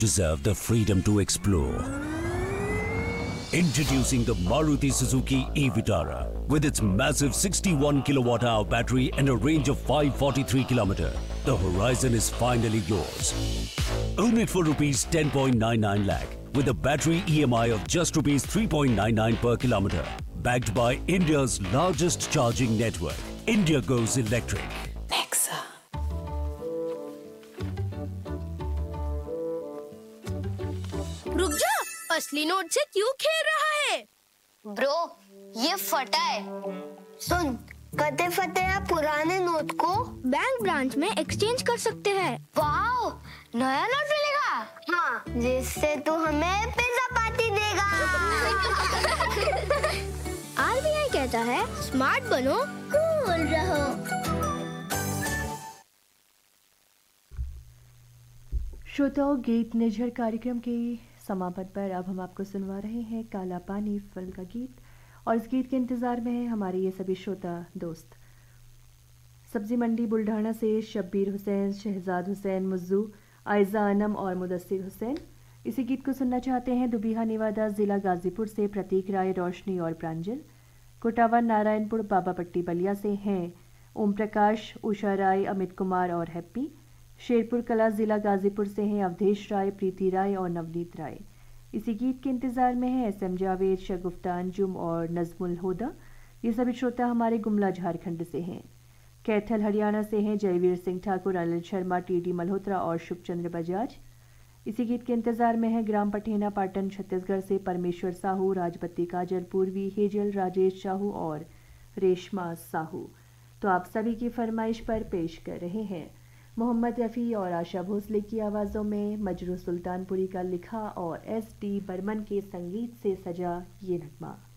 deserve the freedom to explore. Introducing the Maruti Suzuki e-Vitara with its massive 61 kilowatt-hour battery and a range of 543 km. The horizon is finally yours. Own it for rupees 10.99 lakh with a battery EMI of just rupees 3.99 per kilometer. Backed by India's largest charging network. India goes electric. Nexa. रुक जा, असली note से क्यों खेल रहा है? Bro, ये फटा है। सुन, कते फटे पुराने नोट को बैंक ब्रांच में एक्सचेंज कर सकते हैं। वाओ, नया नोट मिलेगा? हाँ, जिससे तू हमें पिज्जा पार्टी देगा। आरबीआई कहता है स्मार्ट बनो, कूल रहो। श्रोताओं, गीत निर्झर कार्यक्रम के समापन पर अब हम आपको सुनवा रहे हैं काला पानी फिल्म का गीत, और इस गीत के इंतज़ार में हैं हमारे ये सभी श्रोता दोस्त। सब्जी मंडी बुल्ढाना से शब्बीर हुसैन, शहजाद हुसैन, मुज्जू, आयजा अनम और मुदस्सिर हुसैन इसी गीत को सुनना चाहते हैं। दुबिहा नेवादा ज़िला गाज़ीपुर से प्रतीक राय, रोशनी और प्रांजल। कोटावा नारायणपुर बाबा पट्टी बलिया से हैं ओम प्रकाश, उषा राय, अमित कुमार और हैप्पी। शेरपुर कला ज़िला गाज़ीपुर से हैं अवधेश राय, प्रीति राय और नवनीत राय। इसी गीत के इंतज़ार में हैं एसएम जावेद, शगुफ्ता अंजुम और नज़मुल हुदा। ये सभी श्रोता हमारे गुमला झारखंड से हैं। कैथल हरियाणा से हैं जयवीर सिंह ठाकुर, अनिल शर्मा, टीडी मल्होत्रा और शुभचंद्र बजाज। इसी गीत के इंतज़ार में है ग्राम पठेना पाटन छत्तीसगढ़ से परमेश्वर साहू, राजपति काजल, पूर्वी, हेजल, राजेश साहू और रेशमा साहू। तो आप सभी की फरमाइश पर पेश कर रहे हैं मोहम्मद रफ़ी और आशा भोसले की आवाज़ों में मजरू सुल्तानपुरी का लिखा और एस डी बर्मन के संगीत से सजा ये नगमा।